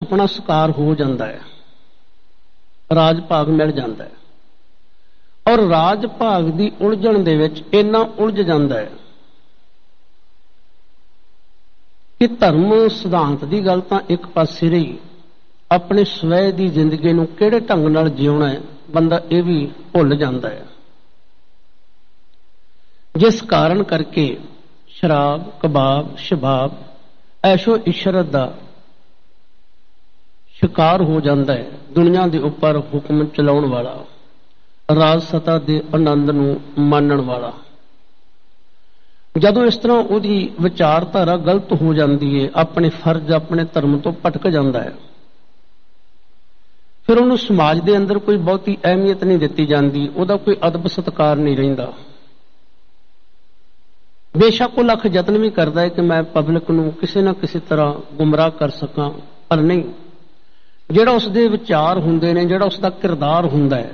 ਸੁਪਨਾ ਸਾਕਾਰ ਹੋ ਜਾਂਦਾ ਹੈ, ਰਾਜ ਭਾਗ ਮਿਲ ਜਾਂਦਾ ਹੈ। ਔਰ ਰਾਜ ਭਾਗ ਦੀ ਉਲਝਣ ਦੇ ਵਿੱਚ ਇੰਨਾ ਉਲਝ ਜਾਂਦਾ ਹੈ ਕਿ ਧਰਮ ਸਿਧਾਂਤ ਦੀ ਗੱਲ ਤਾਂ ਇੱਕ ਪਾਸੇ ਰਹੀ, ਆਪਣੇ ਸਵੈ ਦੀ ਜ਼ਿੰਦਗੀ ਨੂੰ ਕਿਹੜੇ ਢੰਗ ਨਾਲ ਜਿਉਣਾ ਹੈ ਬੰਦਾ ਇਹ ਵੀ ਭੁੱਲ ਜਾਂਦਾ ਹੈ। ਜਿਸ ਕਾਰਨ ਕਰਕੇ ਸ਼ਰਾਬ, ਕਬਾਬ, ਸ਼ਬਾਬ, ਐਸ਼ੋ ਇਸ਼ਰਤ ਦਾ ਸ਼ਿਕਾਰ ਹੋ ਜਾਂਦਾ ਹੈ ਦੁਨੀਆ ਦੇ ਉੱਪਰ ਹੁਕਮ ਚਲਾਉਣ ਵਾਲਾ, ਰਾਜ ਸਤਾ ਦੇ ਆਨੰਦ ਨੂੰ ਮਾਣਨ ਵਾਲਾ। ਜਦੋਂ ਇਸ ਤਰ੍ਹਾਂ ਉਹਦੀ ਵਿਚਾਰਧਾਰਾ ਗਲਤ ਹੋ ਜਾਂਦੀ ਹੈ, ਆਪਣੇ ਫਰਜ਼, ਆਪਣੇ ਧਰਮ ਤੋਂ ਭਟਕ ਜਾਂਦਾ ਹੈ, ਫਿਰ ਉਹਨੂੰ ਸਮਾਜ ਦੇ ਅੰਦਰ ਕੋਈ ਬਹੁਤੀ ਅਹਿਮੀਅਤ ਨਹੀਂ ਦਿੱਤੀ ਜਾਂਦੀ, ਉਹਦਾ ਕੋਈ ਅਦਬ ਸਤਿਕਾਰ ਨਹੀਂ ਰਹਿੰਦਾ। ਬੇਸ਼ੱਕ ਉਹ ਲੱਖ ਯਤਨ ਵੀ ਕਰਦਾ ਹੈ ਕਿ ਮੈਂ ਪਬਲਿਕ ਨੂੰ ਕਿਸੇ ਨਾ ਕਿਸੇ ਤਰ੍ਹਾਂ ਗੁੰਮਰਾਹ ਕਰ ਸਕਾਂ, ਪਰ ਨਹੀਂ, ਜਿਹੜਾ ਉਸਦੇ ਵਿਚਾਰ ਹੁੰਦੇ ਨੇ, ਜਿਹੜਾ ਉਸਦਾ ਕਿਰਦਾਰ ਹੁੰਦਾ ਹੈ,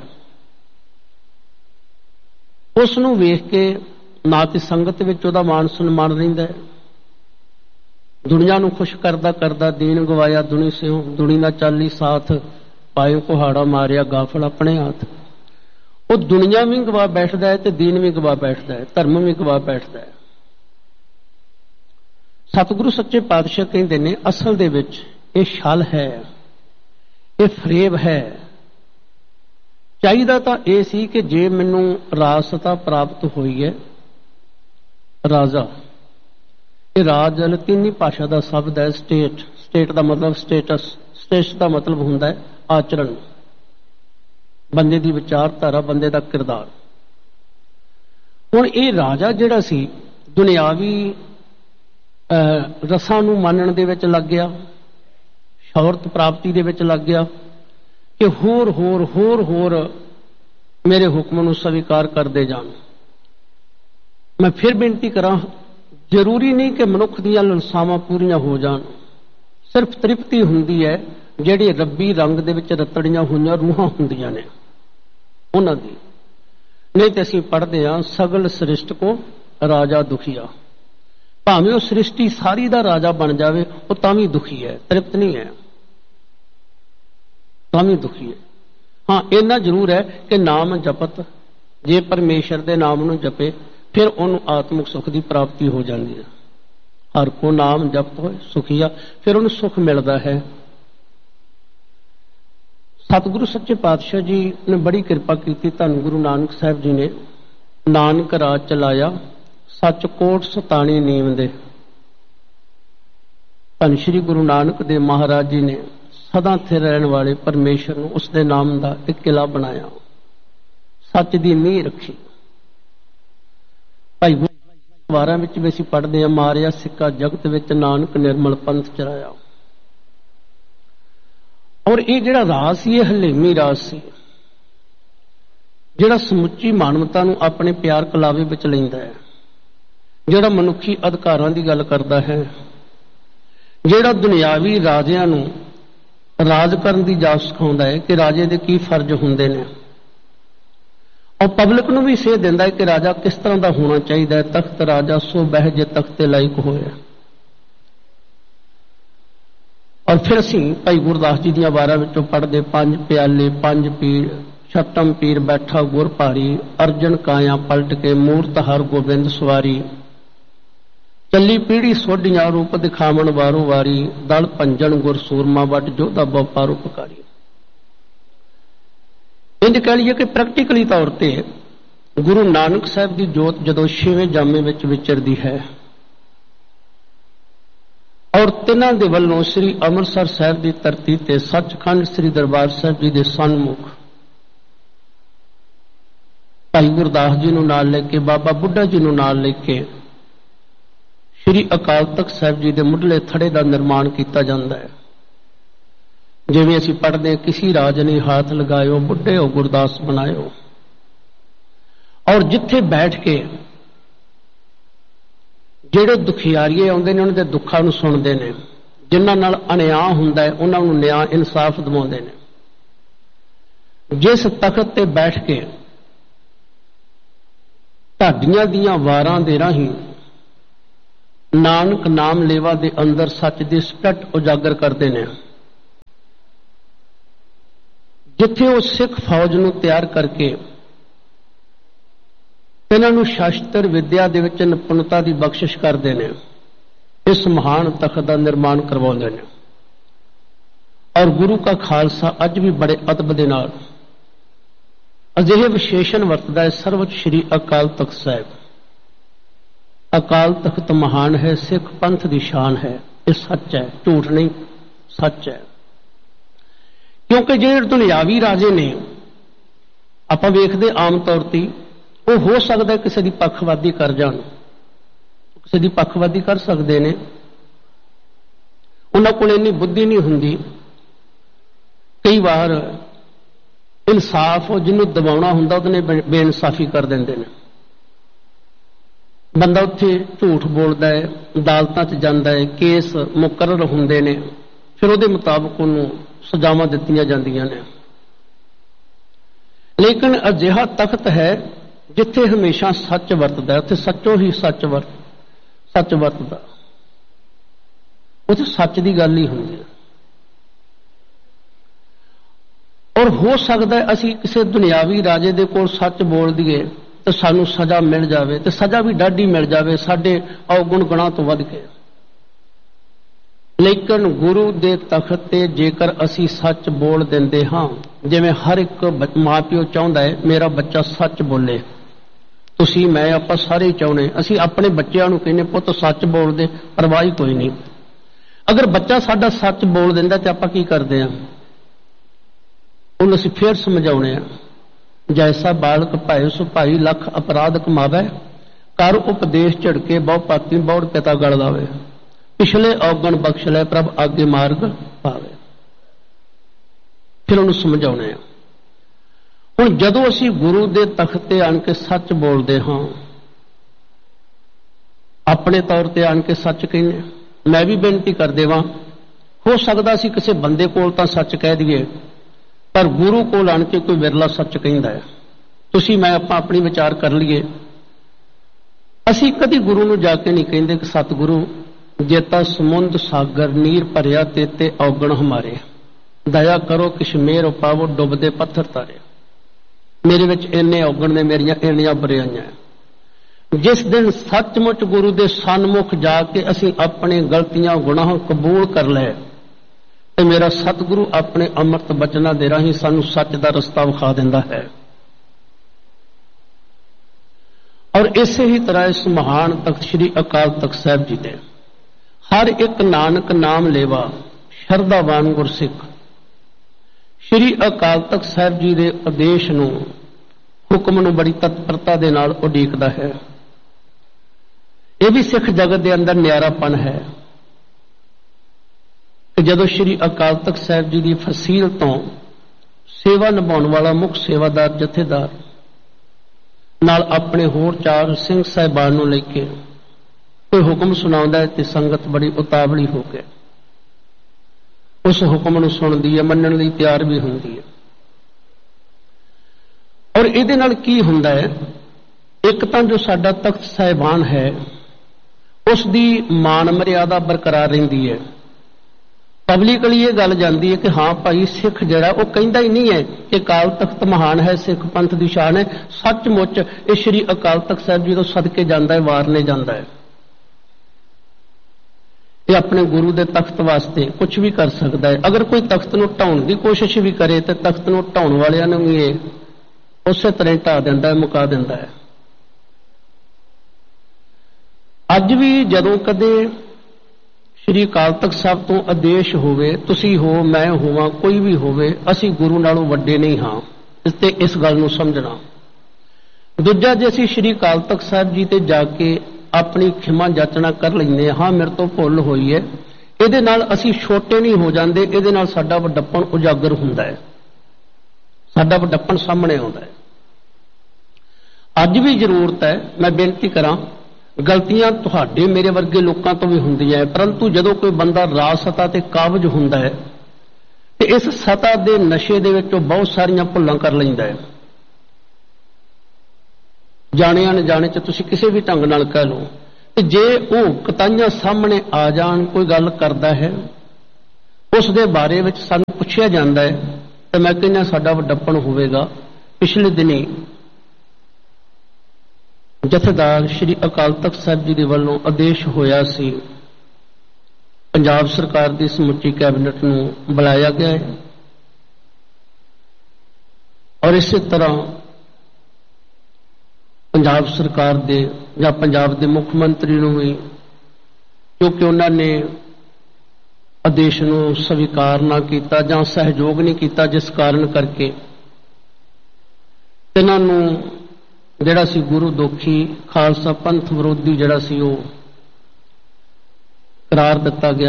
ਉਸ ਨੂੰ ਵੇਖ ਕੇ ਨਾ ਤੇ ਸੰਗਤ ਵਿੱਚ ਉਹਦਾ ਮਾਣ ਸਨਮਾਨ ਰਹਿੰਦਾ ਹੈ। ਦੁਨੀਆ ਨੂੰ ਖੁਸ਼ ਕਰਦਾ ਕਰਦਾ ਦੀਨ ਗਵਾਇਆ ਦੁਨੀ ਸਿਓ, ਦੁਨੀ ਦਾ ਚਾਲੀ ਸਾਥ ਪਾਇਓ ਕੁਹਾੜਾ ਮਾਰਿਆ ਗਾਫਲ ਆਪਣੇ ਹੱਥ। ਉਹ ਦੁਨੀਆ ਵੀ ਗਵਾ ਬੈਠਦਾ ਹੈ ਤੇ ਦੀਨ ਵੀ ਗਵਾ ਬੈਠਦਾ ਹੈ, ਧਰਮ ਵੀ ਗਵਾ ਬੈਠਦਾ ਹੈ। ਸਤਿਗੁਰੂ ਸੱਚੇ ਪਾਤਸ਼ਾਹ ਕਹਿੰਦੇ ਨੇ ਅਸਲ ਦੇ ਵਿੱਚ ਇਹ ਛਲ ਹੈ, ਇਹ ਫਰੇਬ ਹੈ। ਚਾਹੀਦਾ ਤਾਂ ਇਹ ਸੀ ਕਿ ਜੇ ਮੈਨੂੰ ਰਾਜਸਤਾ ਪ੍ਰਾਪਤ ਹੋਈ ਹੈ, ਰਾਜਾ, ਇਹ ਰਾਜ ਲਤੀਨੀ ਭਾਸ਼ਾ ਦਾ ਸ਼ਬਦ ਹੈ। ਸਟੇਟ ਦਾ ਮਤਲਬ ਸਟੇਟਸ, ਸਟੇਟਸ ਦਾ ਮਤਲਬ ਹੁੰਦਾ ਹੈ ਆਚਰਣ, ਬੰਦੇ ਦੀ ਵਿਚਾਰਧਾਰਾ, ਬੰਦੇ ਦਾ ਕਿਰਦਾਰ। ਹੁਣ ਇਹ ਰਾਜਾ ਜਿਹੜਾ ਸੀ ਦੁਨਿਆਵੀ ਰਸਾਂ ਨੂੰ ਮੰਨਣ ਦੇ ਵਿੱਚ ਲੱਗ ਗਿਆ, ਸ਼ੌਹਰਤ ਪ੍ਰਾਪਤੀ ਦੇ ਵਿੱਚ ਲੱਗ ਗਿਆ ਕਿ ਹੋਰ ਹੋਰ ਹੋਰ ਹੋਰ ਮੇਰੇ ਹੁਕਮ ਨੂੰ ਸਵੀਕਾਰ ਕਰਦੇ ਜਾਣ। ਮੈਂ ਫਿਰ ਬੇਨਤੀ ਕਰਾਂ, ਜ਼ਰੂਰੀ ਨਹੀਂ ਕਿ ਮਨੁੱਖ ਦੀਆਂ ਲਾਲਸਾਵਾਂ ਪੂਰੀਆਂ ਹੋ ਜਾਣ, ਸਿਰਫ ਤ੍ਰਿਪਤੀ ਹੁੰਦੀ ਹੈ ਜਿਹੜੀ ਰੱਬੀ ਰੰਗ ਦੇ ਵਿੱਚ ਰਤੜੀਆਂ ਹੋਈਆਂ ਰੂਹਾਂ ਹੁੰਦੀਆਂ ਨੇ ਉਹਨਾਂ ਦੀ। ਨਹੀਂ ਤੇ ਅਸੀਂ ਪੜ੍ਹਦੇ ਹਾਂ ਸਗਲ ਸ੍ਰਿਸ਼ਟ ਕੋ ਰਾਜਾ ਦੁਖੀਆ, ਭਾਵੇਂ ਉਹ ਸ੍ਰਿਸ਼ਟੀ ਸਾਰੀ ਦਾ ਰਾਜਾ ਬਣ ਜਾਵੇ ਉਹ ਤਾਂ ਵੀ ਦੁਖੀ ਹੈ, ਤ੍ਰਿਪਤ ਨਹੀਂ ਹੈ, ਤਾਂ ਵੀ ਦੁਖੀ ਹੈ। ਹਾਂ, ਇੰਨਾ ਜ਼ਰੂਰ ਹੈ ਕਿ ਨਾਮ ਜਪਤ, ਜੇ ਪਰਮੇਸ਼ਰ ਦੇ ਨਾਮ ਨੂੰ ਜਪੇ ਫਿਰ ਉਹਨੂੰ ਆਤਮਿਕ ਸੁੱਖ ਦੀ ਪ੍ਰਾਪਤੀ ਹੋ ਜਾਂਦੀ ਹੈ। ਹਰ ਕੋ ਨਾਮ ਜਪਤ ਹੋਏ ਸੁਖੀਆ, ਫਿਰ ਉਹਨੂੰ ਸੁੱਖ ਮਿਲਦਾ ਹੈ। ਸਤਿਗੁਰੂ ਸੱਚੇ ਪਾਤਸ਼ਾਹ ਜੀ ਨੇ ਬੜੀ ਕਿਰਪਾ ਕੀਤੀ, ਧੰਨ ਗੁਰੂ ਨਾਨਕ ਸਾਹਿਬ ਜੀ ਨੇ। ਨਾਨਕ ਰਾਜ ਚਲਾਇਆ ਸੱਚ ਕੋਟ ਸਤਾਣੀ ਨੀਮ ਦੇ। ਧੰਨ ਸ਼੍ਰੀ ਗੁਰੂ ਨਾਨਕ ਦੇਵ ਮਹਾਰਾਜ ਜੀ ਨੇ ਸਦਾ ਸਥਿਰ ਰਹਿਣ ਵਾਲੇ ਪਰਮੇਸ਼ਰ ਨੂੰ ਉਸ ਦੇ ਨਾਮ ਦਾ ਇੱਕ ਕਿਲਾ ਬਣਾਇਆ, ਸੱਚ ਦੀ ਨੀਂਹ ਰੱਖੀ। ਭਾਈ ਵਾਰਾਂ ਵਿੱਚ ਵੀ ਅਸੀਂ ਪੜ੍ਹਦੇ ਹਾਂ, ਮਾਰਿਆ ਸਿੱਕਾ ਜਗਤ ਵਿੱਚ ਨਾਨਕ ਨਿਰਮਲ ਪੰਥ ਚਲਾਇਆ। ਔਰ ਇਹ ਜਿਹੜਾ ਰਾਜ ਸੀ ਇਹ ਹਲੇਮੀ ਰਾਜ ਸੀ, ਜਿਹੜਾ ਸਮੁੱਚੀ ਮਾਨਵਤਾ ਨੂੰ ਆਪਣੇ ਪਿਆਰ ਕਲਾਵੇ ਵਿੱਚ ਲੈਂਦਾ ਹੈ, ਜਿਹੜਾ ਮਨੁੱਖੀ ਅਧਿਕਾਰਾਂ ਦੀ ਗੱਲ ਕਰਦਾ ਹੈ, ਜਿਹੜਾ ਦੁਨਿਆਵੀ ਰਾਜਿਆਂ ਨੂੰ ਰਾਜ ਕਰਨ ਦੀ ਜਾਚ ਸਿਖਾਉਂਦਾ ਹੈ ਕਿ ਰਾਜੇ ਦੇ ਕੀ ਫਰਜ਼ ਹੁੰਦੇ ਨੇ, ਔਰ ਪਬਲਿਕ ਨੂੰ ਵੀ ਸੇਧ ਦਿੰਦਾ ਹੈ ਕਿ ਰਾਜਾ ਕਿਸ ਤਰ੍ਹਾਂ ਦਾ ਹੋਣਾ ਚਾਹੀਦਾ ਹੈ। ਤਖਤ ਰਾਜਾ ਸੋ ਬਹਿ ਜੇ ਤਖਤੇ ਲਾਇਕ ਹੋਇਆ। ਔਰ ਫਿਰ ਅਸੀਂ ਭਾਈ ਗੁਰਦਾਸ ਜੀ ਦੀਆਂ ਵਾਰਾਂ ਵਿੱਚੋਂ ਪੜ੍ਹਦੇ, ਪੰਜ ਪਿਆਲੇ ਪੰਜ ਪੀੜ, ਛਟਮ ਪੀਰ ਬੈਠਾ ਗੁਰ ਭਾਰੀ, ਅਰਜਨ ਕਾਇਆ ਪਲਟ ਕੇ ਮੂਰਤ ਹਰ ਗੋਬਿੰਦ ਸਵਾਰੀ, ਚੱਲੀ ਪੀੜੀ ਸੋਢੀਆਂ ਰੂਪ ਦਿਖਾਵਣ ਵਾਰੋ ਵਾਰੀ, ਦਲ ਭੰਜਨ ਗੁਰ ਸੂਰਮਾ ਵੱਟ ਜੋਧਾ ਬਹੁ ਪਰਉਪਕਾਰੀ। ਇੰਝ ਕਹਿ ਲਈਏ ਕਿ ਪ੍ਰੈਕਟੀਕਲੀ ਤੌਰ ਤੇ ਗੁਰੂ ਨਾਨਕ ਸਾਹਿਬ ਦੀ ਜੋਤ ਜਦੋਂ ਛੇਵੇਂ ਜਾਮੇ ਵਿੱਚ ਵਿਚਰਦੀ ਹੈ ਔਰ ਤਿੰਨਾਂ ਦੇ ਵੱਲੋਂ ਸ੍ਰੀ ਅੰਮ੍ਰਿਤਸਰ ਸਾਹਿਬ ਦੀ ਧਰਤੀ ਤੇ ਸੱਚਖੰਡ ਸ੍ਰੀ ਦਰਬਾਰ ਸਾਹਿਬ ਜੀ ਦੇ ਸਨਮੁਖ ਭਾਈ ਗੁਰਦਾਸ ਜੀ ਨੂੰ ਨਾਲ ਲੈ ਕੇ, ਬਾਬਾ ਬੁੱਢਾ ਜੀ ਨੂੰ ਨਾਲ ਲੈ ਕੇ ਸ੍ਰੀ ਅਕਾਲ ਤਖਤ ਸਾਹਿਬ ਜੀ ਦੇ ਮੁੱਢਲੇ ਥੜੇ ਦਾ ਨਿਰਮਾਣ ਕੀਤਾ ਜਾਂਦਾ ਹੈ। ਜਿਵੇਂ ਅਸੀਂ ਪੜ੍ਹਦੇ ਹਾਂ, ਕਿਸੇ ਰਾਜ ਨੇ ਹਾਥ ਲਗਾਇਓ, ਬੁੱਢੇ ਹੋ ਗੁਰਦਾਸ ਬਣਾਇਓ। ਔਰ ਜਿੱਥੇ ਬੈਠ ਕੇ ਜਿਹੜੇ ਦੁਖਿਆਰੀਏ ਆਉਂਦੇ ਨੇ ਉਹਨਾਂ ਦੇ ਦੁੱਖਾਂ ਨੂੰ ਸੁਣਦੇ ਨੇ, ਜਿਨ੍ਹਾਂ ਨਾਲ ਅਨਿਆਂ ਹੁੰਦਾ ਹੈ ਉਹਨਾਂ ਨੂੰ ਨਿਆਂ ਇਨਸਾਫ ਦਿਵਾਉਂਦੇ ਨੇ। ਜਿਸ ਤਖਤ ਤੇ ਬੈਠ ਕੇ ਢਾਡੀਆਂ ਦੀਆਂ ਵਾਰਾਂ ਦੇ ਰਾਹੀਂ ਨਾਨਕ ਨਾਮ ਲੇਵਾ ਦੇ ਅੰਦਰ ਸੱਚ ਦੀ ਸਪਸ਼ਟ ਉਜਾਗਰ ਕਰਦੇ ਨੇ, ਜਿੱਥੇ ਉਹ ਸਿੱਖ ਫੌਜ ਨੂੰ ਤਿਆਰ ਕਰਕੇ ਇਹਨਾਂ ਨੂੰ ਸ਼ਾਸਤਰ ਵਿਦਿਆ ਦੇ ਵਿੱਚ ਨਿਪੁੰਨਤਾ ਦੀ ਬਖਸ਼ਿਸ਼ ਕਰਦੇ ਨੇ, ਇਸ ਮਹਾਨ ਤਖਤ ਦਾ ਨਿਰਮਾਣ ਕਰਵਾਉਂਦੇ ਨੇ। ਔਰ ਗੁਰੂ ਕਾ ਖਾਲਸਾ ਅੱਜ ਵੀ ਬੜੇ ਅਦਬ ਦੇ ਨਾਲ ਅਜਿਹੇ ਵਿਸ਼ੇਸ਼ਣ ਵਰਤਦਾ ਹੈ, ਸਰਵਉੱਚ ਸ੍ਰੀ ਅਕਾਲ ਤਖਤ ਸਾਹਿਬ। ਅਕਾਲ ਤਖਤ ਮਹਾਨ ਹੈ, ਸਿੱਖ ਪੰਥ ਦੀ ਸ਼ਾਨ ਹੈ। ਇਹ ਸੱਚ ਹੈ, ਝੂਠ ਨਹੀਂ, ਸੱਚ ਹੈ। ਕਿਉਂਕਿ ਜਿਹੜੇ ਦੁਨਿਆਵੀ ਰਾਜੇ ਨੇ, ਆਪਾਂ ਵੇਖਦੇ ਆਮ ਤੌਰ ਤੇ, ਉਹ ਹੋ ਸਕਦਾ ਕਿਸੇ ਦੀ ਪੱਖਵਾਦੀ ਕਰ ਜਾਣ, ਕਿਸੇ ਦੀ ਪੱਖਵਾਦੀ ਕਰ ਸਕਦੇ ਨੇ। ਉਹਨਾਂ ਕੋਲ ਇੰਨੀ ਬੁੱਧੀ ਨਹੀਂ ਹੁੰਦੀ। ਕਈ ਵਾਰ ਇਨਸਾਫ ਜਿਹਨੂੰ ਦਬਾਉਣਾ ਹੁੰਦਾ ਉਹਨੇ ਬੇਇਨਸਾਫੀ ਕਰ ਦਿੰਦੇ ਨੇ। ਬੰਦਾ ਉੱਥੇ ਝੂਠ ਬੋਲਦਾ ਹੈ, ਅਦਾਲਤਾਂ 'ਚ ਜਾਂਦਾ ਹੈ, ਕੇਸ ਮੁਕਰਰ ਹੁੰਦੇ ਨੇ, ਫਿਰ ਉਹਦੇ ਮੁਤਾਬਕ ਉਹਨੂੰ ਸਜ਼ਾਵਾਂ ਦਿੱਤੀਆਂ ਜਾਂਦੀਆਂ ਨੇ। ਲੇਕਿਨ ਅਜਿਹਾ ਤਖਤ ਹੈ ਜਿੱਥੇ ਹਮੇਸ਼ਾ ਸੱਚ ਵਰਤਦਾ, ਉੱਥੇ ਸੱਚੋ ਹੀ ਸੱਚ ਵਰਤਦਾ, ਉੱਥੇ ਸੱਚ ਦੀ ਗੱਲ ਹੀ ਹੁੰਦੀ ਹੈ। ਔਰ ਹੋ ਸਕਦਾ ਹੈ ਅਸੀਂ ਕਿਸੇ ਦੁਨਿਆਵੀ ਰਾਜੇ ਦੇ ਕੋਲ ਸੱਚ ਬੋਲ ਦਈਏ ਤੇ ਸਾਨੂੰ ਸਜ਼ਾ ਮਿਲ ਜਾਵੇ, ਤੇ ਸਜ਼ਾ ਵੀ ਡਾਢੀ ਮਿਲ ਜਾਵੇ, ਸਾਡੇ ਔਗੁਣ ਗੁਣਾਂ ਤੋਂ ਵੱਧ ਕੇ। ਲੇਕਿਨ ਗੁਰੂ ਦੇ ਤਖਤ ਤੇ ਜੇਕਰ ਅਸੀਂ ਸੱਚ ਬੋਲ ਦਿੰਦੇ ਹਾਂ, ਜਿਵੇਂ ਹਰ ਇੱਕ ਮਾਂ ਪਿਓ ਚਾਹੁੰਦਾ ਹੈ ਮੇਰਾ ਬੱਚਾ ਸੱਚ ਬੋਲੇ, ਤੁਸੀਂ ਮੈਂ ਆਪਾਂ ਸਾਰੇ ਚਾਹੁੰਦੇ, ਅਸੀਂ ਆਪਣੇ ਬੱਚਿਆਂ ਨੂੰ ਕਹਿੰਦੇ ਪੁੱਤ ਸੱਚ ਬੋਲਦੇ, ਪਰਵਾਹ ਕੋਈ ਨਹੀਂ। ਅਗਰ ਬੱਚਾ ਸਾਡਾ ਸੱਚ ਬੋਲ ਦਿੰਦਾ ਤੇ ਆਪਾਂ ਕੀ ਕਰਦੇ ਹਾਂ? ਉਹਨੂੰ ਅਸੀਂ ਫੇਰ ਸਮਝਾਉਣੇ ਆ, ਜੈਸਾ ਬਾਲਕ ਭਾਇ ਸੁਭਾਈ ਲੱਖ ਅਪਰਾਧ ਕਮਾਵੇ, ਕਰ ਉਪਦੇਸ਼ ਝੜਕੇ ਬਹੁ ਪਾਤੀ ਬਹੁੜ ਪਿਤਾ ਗਲ ਲਾਵੇ, ਪਿਛਲੇ ਔਗਣ ਬਖਸ਼ ਲੈ ਪ੍ਰਭ ਅੱਗੇ ਮਾਰਗ ਪਾਵੇ। ਫਿਰ ਉਹਨੂੰ ਸਮਝਾਉਣੇ ਆ। ਹੁਣ ਜਦੋਂ ਅਸੀਂ ਗੁਰੂ ਦੇ ਤਖਤ ਤੇ ਆਣ ਕੇ ਸੱਚ ਬੋਲਦੇ ਹਾਂ, ਆਪਣੇ ਤੌਰ ਤੇ ਆਣ ਕੇ ਸੱਚ ਕਹਿੰਦੇ, ਮੈਂ ਵੀ ਬੇਨਤੀ ਕਰ ਦੇਵਾਂ, ਹੋ ਸਕਦਾ ਅਸੀਂ ਕਿਸੇ ਬੰਦੇ ਕੋਲ ਤਾਂ ਸੱਚ ਕਹਿ ਦਈਏ, ਪਰ ਗੁਰੂ ਕੋਲ ਆਣ ਕੇ ਕੋਈ ਵਿਰਲਾ ਸੱਚ ਕਹਿੰਦਾ ਹੈ। ਤੁਸੀਂ ਮੈਂ ਆਪਾਂ ਆਪਣੀ ਵਿਚਾਰ ਕਰ ਲਈਏ। ਅਸੀਂ ਕਦੀ ਗੁਰੂ ਨੂੰ ਜਾ ਕੇ ਨਹੀਂ ਕਹਿੰਦੇ ਕਿ ਸਤਿਗੁਰੂ ਜੇਤਾ ਸਮੁੰਦ ਸਾਗਰ ਨੀਰ ਭਰਿਆ ਤੇਤੇ ਔਗਣ ਹਮਾਰੇ, ਦਇਆ ਕਰੋ ਕਿਛ ਮੇਰ ਪਾਵੋ ਡੁੱਬਦੇ ਪੱਥਰ ਤਾਰੇ। ਮੇਰੇ ਵਿੱਚ ਇੰਨੇ ਔਗਣ ਨੇ, ਮੇਰੀਆਂ ਇੰਨੀਆਂ ਬੁਰਾਈਆਂ। ਜਿਸ ਦਿਨ ਸੱਚਮੁੱਚ ਗੁਰੂ ਦੇ ਸਨਮੁਖ ਜਾ ਕੇ ਅਸੀਂ ਆਪਣੇ ਗਲਤੀਆਂ ਗੁਨਾਹ ਕਬੂਲ ਕਰ ਲਏ ਤੇ ਮੇਰਾ ਸਤਿਗੁਰੂ ਆਪਣੇ ਅੰਮ੍ਰਿਤ ਬਚਨਾਂ ਦੇ ਰਾਹੀਂ ਸਾਨੂੰ ਸੱਚ ਦਾ ਰਸਤਾ ਵਿਖਾ ਦਿੰਦਾ ਹੈ। ਔਰ ਇਸੇ ਹੀ ਤਰ੍ਹਾਂ ਇਸ ਮਹਾਨ ਤਖਤ ਸ੍ਰੀ ਅਕਾਲ ਤਖਤ ਸਾਹਿਬ ਜੀ ਦੇ ਹਰ ਇੱਕ ਨਾਨਕ ਨਾਮ ਲੇਵਾ ਸ਼ਰਧਾਵਾਨ ਗੁਰਸਿੱਖ ਸ੍ਰੀ ਅਕਾਲ ਤਖਤ ਸਾਹਿਬ ਜੀ ਦੇ ਆਦੇਸ਼ ਨੂੰ, ਹੁਕਮ ਨੂੰ ਬੜੀ ਤਤਪਰਤਾ ਦੇ ਨਾਲ ਉਡੀਕਦਾ ਹੈ। ਇਹ ਵੀ ਸਿੱਖ ਜਗਤ ਦੇ ਅੰਦਰ ਨਿਆਰਾਪਨ ਹੈ ਕਿ ਜਦੋਂ ਸ੍ਰੀ ਅਕਾਲ ਤਖਤ ਸਾਹਿਬ ਜੀ ਦੀ ਫਸੀਲ ਤੋਂ ਸੇਵਾ ਨਿਭਾਉਣ ਵਾਲਾ ਮੁੱਖ ਸੇਵਾਦਾਰ ਜਥੇਦਾਰ ਨਾਲ ਆਪਣੇ ਹੋਰ 4 ਸਿੰਘ ਸਾਹਿਬਾਨ ਨੂੰ ਲੈ ਕੇ ਕੋਈ ਹੁਕਮ ਸੁਣਾਉਂਦਾ ਹੈ ਤੇ ਸੰਗਤ ਬੜੀ ਉਤਾਵਲੀ ਹੋ ਕੇ ਉਸ ਹੁਕਮ ਨੂੰ ਸੁਣਦੀ ਹੈ, ਮੰਨਣ ਲਈ ਤਿਆਰ ਵੀ ਹੁੰਦੀ ਹੈ। ਔਰ ਇਹਦੇ ਨਾਲ ਕੀ ਹੁੰਦਾ ਹੈ? ਇੱਕ ਤਾਂ ਜੋ ਸਾਡਾ ਤਖਤ ਸਾਹਿਬਾਨ ਹੈ ਉਸ ਦੀ ਮਾਨ ਮਰਿਆਦਾ ਬਰਕਰਾਰ ਰਹਿੰਦੀ ਹੈ। ਪਬਲਿਕਲੀ ਇਹ ਗੱਲ ਜਾਂਦੀ ਹੈ ਕਿ ਹਾਂ ਭਾਈ ਸਿੱਖ ਜਿਹੜਾ ਉਹ ਕਹਿੰਦਾ ਹੀ ਨਹੀਂ ਹੈ ਕਿ ਅਕਾਲ ਤਖਤ ਮਹਾਨ ਹੈ, ਸਿੱਖ ਪੰਥ ਦੀ ਸ਼ਾਨ ਹੈ, ਸੱਚਮੁੱਚ ਇਹ ਸ੍ਰੀ ਅਕਾਲ ਤਖਤ ਸਾਹਿਬ ਜੀ ਤੋਂ ਸਦਕੇ ਜਾਂਦਾ ਹੈ, ਵਾਰਨੇ ਜਾਂਦਾ ਹੈ। ਇਹ ਆਪਣੇ ਗੁਰੂ ਦੇ ਤਖਤ ਵਾਸਤੇ ਕੁਝ ਵੀ ਕਰ ਸਕਦਾ ਹੈ। ਅਗਰ ਕੋਈ ਤਖਤ ਨੂੰ ਢਾਉਣ ਦੀ ਕੋਸ਼ਿਸ਼ ਵੀ ਕਰੇ ਤੇ ਤਖਤ ਨੂੰ ਢਾਉਣ ਵਾਲਿਆਂ ਨੂੰ ਵੀ ਇਹ ਉਸੇ ਤਰ੍ਹਾਂ ਢਾ ਦਿੰਦਾ ਹੈ, ਮੁਕਾ ਦਿੰਦਾ ਹੈ। ਅੱਜ ਵੀ ਜਦੋਂ ਕਦੇ ਸ੍ਰੀ ਅਕਾਲ ਤਖਤ ਸਾਹਿਬ ਤੋਂ ਆਦੇਸ਼ ਹੋਵੇ, ਤੁਸੀਂ ਹੋ, ਮੈਂ ਹੋਵਾਂ, ਕੋਈ ਵੀ ਹੋਵੇ, ਅਸੀਂ ਗੁਰੂ ਨਾਲੋਂ ਵੱਡੇ ਨਹੀਂ ਹਾਂ, ਇਸ ਗੱਲ ਨੂੰ ਸਮਝਣਾ। ਦੂਜਾ, ਜੇ ਅਸੀਂ ਸ੍ਰੀ ਅਕਾਲ ਤਖਤ ਸਾਹਿਬ ਜੀ ਤੇ ਜਾ ਕੇ ਆਪਣੀ ਖਿਮਾ ਜਾਚਨਾ ਕਰ ਲੈਂਦੇ ਹਾਂ, ਮੇਰੇ ਤੋਂ ਭੁੱਲ ਹੋਈ ਹੈ, ਇਹਦੇ ਨਾਲ ਅਸੀਂ ਛੋਟੇ ਨਹੀਂ ਹੋ ਜਾਂਦੇ, ਇਹਦੇ ਨਾਲ ਸਾਡਾ ਵੱਡਪਣ ਉਜਾਗਰ ਹੁੰਦਾ ਹੈ, ਸਾਡਾ ਵੱਡਪਣ ਸਾਹਮਣੇ ਆਉਂਦਾ ਹੈ। ਅੱਜ ਵੀ ਜ਼ਰੂਰਤ ਹੈ, ਮੈਂ ਬੇਨਤੀ ਕਰਾਂ, ਗਲਤੀਆਂ ਤੁਹਾਡੇ ਮੇਰੇ ਵਰਗੇ ਲੋਕਾਂ ਤੋਂ ਵੀ ਹੁੰਦੀਆਂ, ਪਰੰਤੂ ਜਦੋਂ ਕੋਈ ਬੰਦਾ ਰਾਜ ਸਤਾ ਤੇ ਕਾਬਜ ਹੁੰਦਾ ਹੈ ਤੇ ਇਸ ਸਤਾ ਦੇ ਨਸ਼ੇ ਦੇ ਵਿੱਚ ਉਹ ਬਹੁਤ ਸਾਰੀਆਂ ਭੁੱਲਾਂ ਕਰ ਲੈਂਦਾ ਹੈ। ਜਾਣੇ ਅਣਜਾਣੇ ਚ ਤੁਸੀਂ ਕਿਸੇ ਵੀ ਢੰਗ ਨਾਲ ਕਹਿ ਲਓ, ਤੇ ਜੇ ਉਹ ਕਤਾਈਆਂ ਸਾਹਮਣੇ ਆ ਜਾਣ, ਕੋਈ ਗੱਲ ਕਰਦਾ ਹੈ, ਉਸ ਦੇ ਬਾਰੇ ਵਿੱਚ ਸਾਨੂੰ ਪੁੱਛਿਆ ਜਾਂਦਾ ਹੈ तो मैं कहना साडा वड्डापण होवेगा। पिछले दिनी जथेदार श्री अकाल तख्त साहिब जी दे वल्लों आदेश होया सी, पंजाब सरकार की समुची कैबिनेट नूं बुलाया गया है और इस तरह पंजाब सरकार दे या पंजाब के मुख्यमंत्री नूं भी, क्योंकि उन्होंने आदेश नूं स्वीकार ना किया जां सहयोग नहीं किया, जिस कारण करके इन्हां नूं जिहड़ा सी गुरु दोखी खालसा पंथ विरोधी जिहड़ा सी वो करार दिता गया।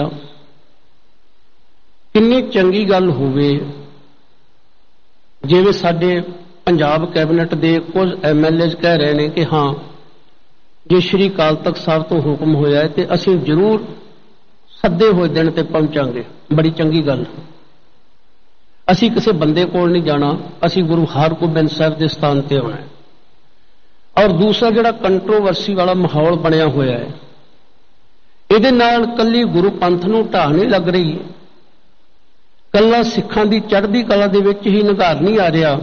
कितनी चंगी गल होवे जिवें साडे पंजाब कैबिनेट दे कुछ MLA कह रहे हैं कि हाँ जे श्री अकाल तख्त साहब तो हुक्म होया है तो असीं जरूर सद्दे हुए दिन ते पहुंचांगे। बड़ी चंगी गल। असीं किसी बंदे कोल नहीं जाना, असीं गुरु हरगोबिंद साहब के स्थान ते आउणा है। और दूसरा जिहड़ा कंट्रोवर्सी वाला माहौल बनिया होया है, इहदे नाल कल्ली गुरु पंथ नूं ढाह नहीं लग रही, कल्ला सिखां दी चढ़दी कला दे विच ही निघार नहीं आ रहा।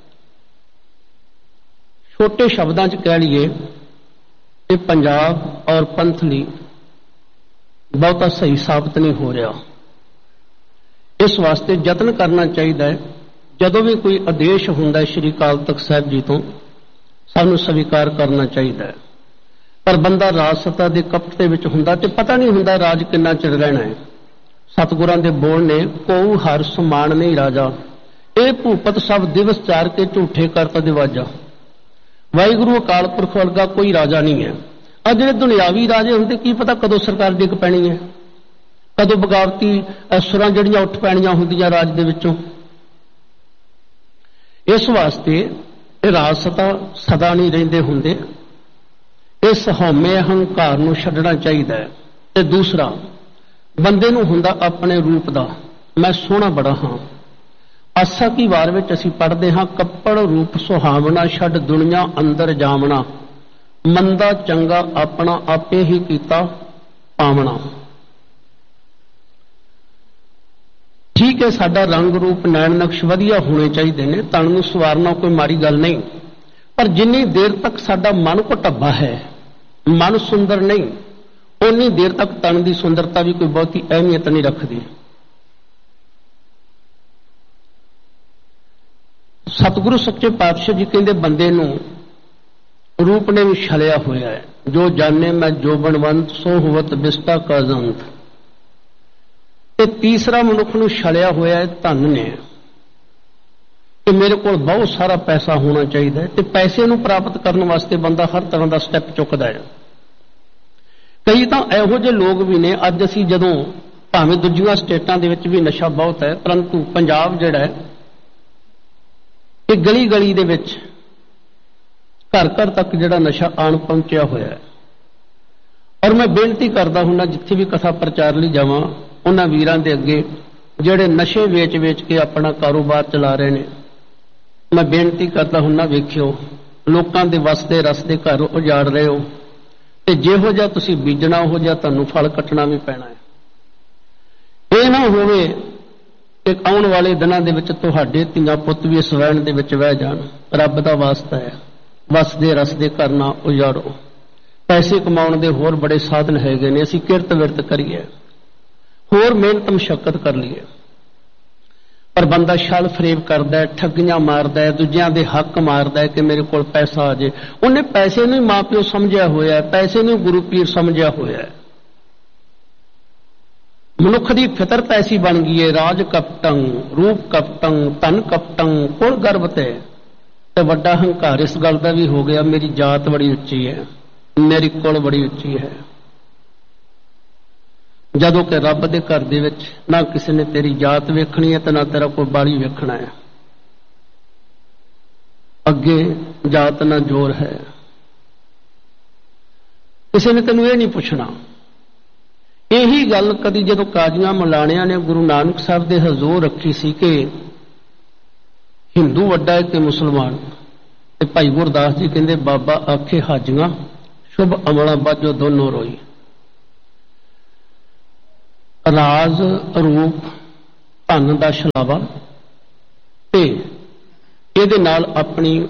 छोटे शब्दां च कह लईए कि पंजाब और पंथ लई बहुता सही साबित नहीं हो रहा। इस वास्ते यत्न करना चाहिए, जदों भी कोई आदेश हुंदा है श्री अकाल तख्त साहिब जी तो सानूं स्वीकार करना चाहिए। पर बंदा राजसत्ता के कपट दे विच हुंदा ते पता नहीं हुंदा राज किन्ना चिर रहना है। सतगुरां दे बोल ने कोऊ हर समान नहीं राजा, ये भूपत सब दिवस चार के झूठे करता दिवाजा। वाहिगुरू अकाल पुरख वर्गा कोई राजा नहीं है। अब जिहड़े दुनियावी राजे हुंदे की पता कदों सरकार डिग पैनी है, कदों बगावती सुरां जिहड़ियां उठ पैणियां हुंदियां राज दे विचों। इस वास्ते राजसत्ता सदा नहीं रहिंदे हुंदे। इस हौमे अहंकार नूं छड्डना चाहिए है। ते दूसरा बंदे नूं हुंदा अपने रूप दा, मैं सोहना बड़ा हाँ। आसा की वार विच असीं पढ़दे हां, कपड़ रूप सुहावना छड्ड दुनिया अंदर जावना, मंदा चंगा अपना आपे ही कीता पावना। ठीक है, साडा रंग रूप नैन नक्श वधिया होने चाहिए ने, तन नूं सवारना कोई माड़ी गल नहीं, पर जिन्नी देर तक साडा मन घटब्बा है, मन सुंदर नहीं, उन्नी देर तक तन की सुंदरता भी कोई बहुती अहमियत नहीं रखती। सतगुरु सच्चे पातशाह जी कहते बंदे नूं रूप ने भी छलिया होया है, जो जाने मैं जो बनवंत सो होवत बिस्ता का जंत। ते तीसरा मनुख नूं छलिया होया है धन ने, कि मेरे को बहुत सारा पैसा होना चाहिए, ते पैसे नूं प्राप्त करने वास्ते बंदा हर तरह का स्टैप चुकदा है। कई तो इहो जिहे लोग भी ने, अज असीं जदों भावें दूजियां स्टेटां दे विच भी नशा बहुत है, परंतु पंजाब जिहड़ा है ये गली गली दे विच घर घर तक जिहड़ा नशा आण पहुंचिया होया है। और मैं बेनती करदा हुंदा जिथे भी कथा प्रचार लई जावां, उन्हां वीरां दे अगे जिहड़े नशे वेच वेच के अपना कारोबार चला रहे ने, मैं बेनती करदा हुंदा वेखियो लोकां दे वसदे रसदे घर उजाड़ रहे हो, ते जिहो जिहा तुसीं बीजना उहो जिहा तुहानूं फल कट्टना भी पैना है। इह ना होवे कि आउण वाले दिनां दे विच तुहाडे धीआं पुੱਤ भी इस वैण दे विच वह जाण। रब दा वास्ता है, वसदे रसदे घर ना उजाड़ो। पैसे कमाउण दे होर बड़े साधन हैगे ने, असीं किरत विरत करिए, होर मेहनत मशक्कत कर लईए। पर बंदा छल फरेब करदा है, ठगियां मारदा है, दूजियां दे हक मारदा है कि मेरे कोल पैसा आ जाए। उन्हें पैसे नूं मां प्यो समझिया होया है, पैसे नूं गुरु पीर समझिया होया है। मनुख की फितरत ऐसी बन गई है, राज कपटं रूप कपटं धन कपटं कुल गर्वते, ते वड्डा हंकार इस गल का भी हो गया मेरी जात बड़ी उच्ची है, मेरी कुल बड़ी उच्ची है। जदों कि रब दे घर दे विच ना किसी ने तेरी जात वेखनी है ते ना तेरा कोई बाली वेखना है। अगे जात ना जोर है, किसी ने तेनू ये नहीं पूछना। यही गल कदी जदों काजियां मलाणियां ने गुरु नानक साहब दे हजूर रखी सी कि हिंदू वड्डा है कि मुसलमान, ते भाई गुरदास जी कहंदे बाबा आखे हाजियां शुभ अमला बाजो दोनों रोई। राज रूप धन दा छलावा ਤੇ ਇਹਦੇ ਨਾਲ ਆਪਣੀ